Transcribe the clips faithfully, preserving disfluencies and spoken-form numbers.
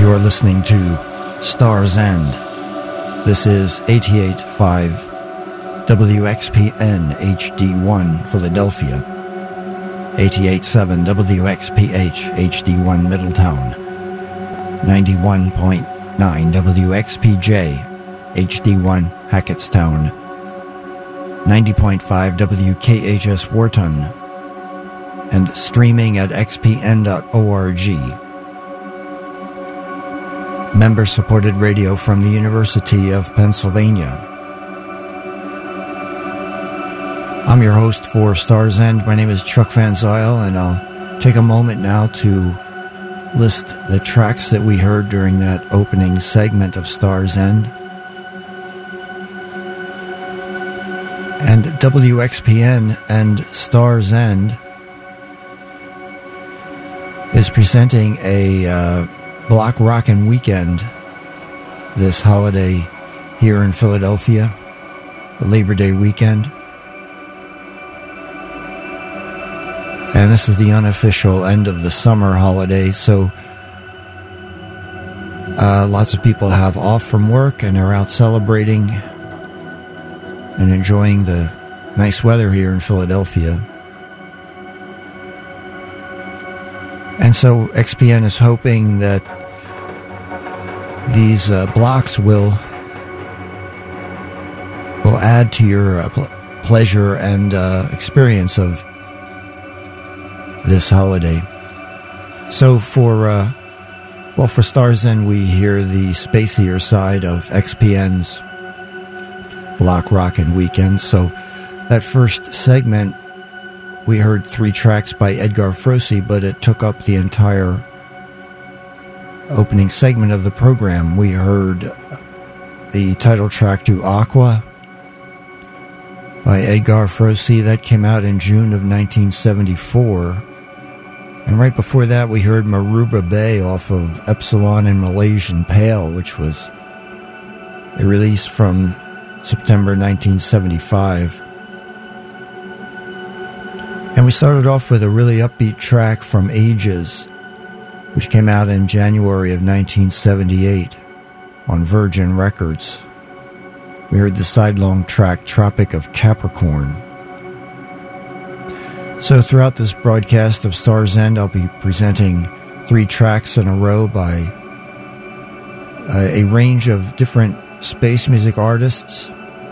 You're listening to Star's End. This is eighty-eight point five W X P N H D one Philadelphia, eighty-eight point seven W X P H H D one Middletown, ninety-one point nine W X P J H D one Hackettstown, ninety point five W K H S Wharton, and streaming at x p n dot org. Member-supported radio from the University of Pennsylvania. I'm your host for Star's End. My name is Chuck Van Zyl, and I'll take a moment now to list the tracks that we heard during that opening segment of Star's End. And W X P N and Star's End is presenting a uh, Block Rockin' Weekend this holiday here in Philadelphia, the Labor Day weekend. And this is the unofficial end of the summer holiday, so uh, lots of people have off from work and are out celebrating and enjoying the nice weather here in Philadelphia. And so X P N is hoping that these uh, blocks will will add to your uh, pl- pleasure and uh, experience of this holiday. So for uh, well, for Star's End, we hear the spacier side of X P N's Block Rockin' Weekend. So that first segment, we heard three tracks by Edgar Froese, but it took up the entire opening segment of the program. We heard the title track to Aqua by Edgar Froese. That came out in June of nineteen seventy-four. And right before that, we heard Maruba Bay off of Epsilon and Malaysian Pale, which was a release from September nineteen seventy-five. And we started off with a really upbeat track from Ages, which came out in January of nineteen seventy-eight on Virgin Records. We heard the sidelong track Tropic of Capricorn. So throughout this broadcast of Star's End, I'll be presenting three tracks in a row by a range of different space music artists.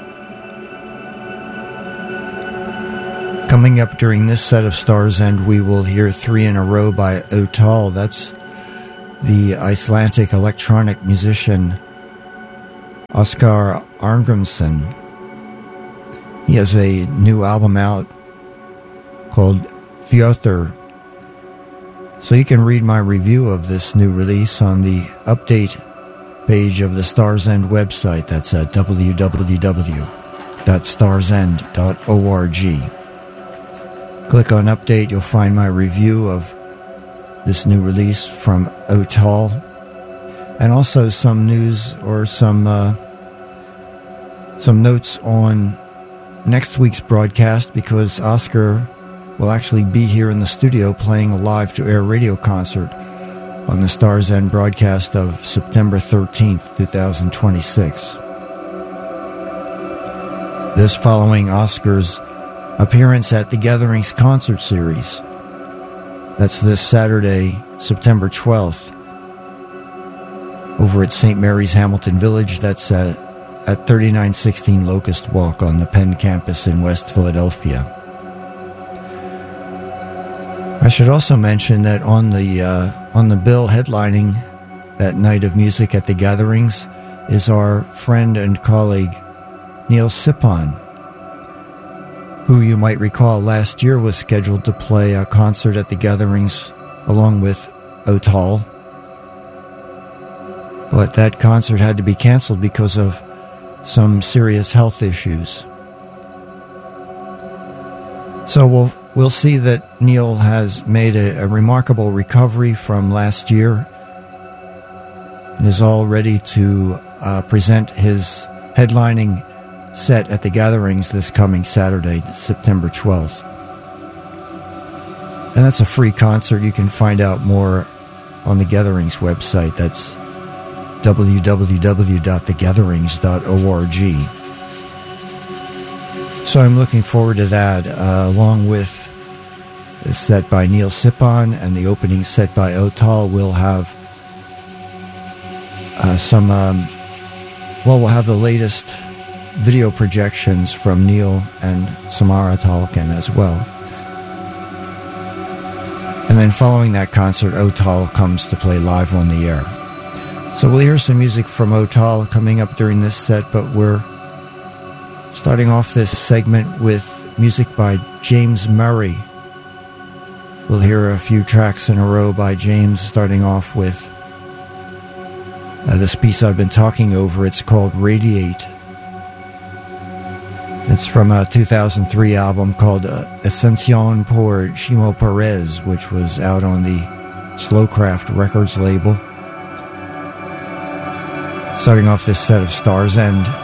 Coming up during this set of Star's End, we will hear three in a row by Otal. That's the Icelandic electronic musician Oskar Arngrimsson. He has a new album out called Fjötr. So you can read my review of this new release on the update page of the Star's End website. That's at w w w dot stars end dot org. Click on Update, you'll find my review of this new release from Otal, and also some news or some uh, some notes on next week's broadcast, because Oscar will actually be here in the studio playing a live-to-air radio concert on the Star's End broadcast of September thirteenth, twenty twenty-six. This following Oscar's appearance at the Gatherings concert series. That's this Saturday, September twelfth, over at Saint Mary's Hamilton Village. That's at, at thirty-nine sixteen Locust Walk on the Penn campus in West Philadelphia. I should also mention that on the uh, on the bill headlining that night of music at the Gatherings is our friend and colleague Neil Sipon, who you might recall last year was scheduled to play a concert at the Gatherings along with Otal. But that concert had to be canceled because of some serious health issues. So we'll we'll see that Neil has made a, a remarkable recovery from last year and is all ready to uh, present his headlining set at the Gatherings this coming Saturday, September twelfth. And that's a free concert. You can find out more on the Gatherings website. That's w w w dot the gatherings dot org. So I'm looking forward to that, uh, along with a set by Neil Sipon and the opening set by Otal. We'll have uh, some, um, well, we'll have the latest video projections from Neil and Samara Tolkien as well. And then following that concert, Otal comes to play live on the air. So we'll hear some music from Otal coming up during this set, but we're starting off this segment with music by James Murray. We'll hear a few tracks in a row by James, starting off with uh, this piece I've been talking over. It's called Radiate. It's from a two thousand three album called uh, Ascension por Shimo Perez, which was out on the Slowcraft Records label. Starting off this set of Star's End.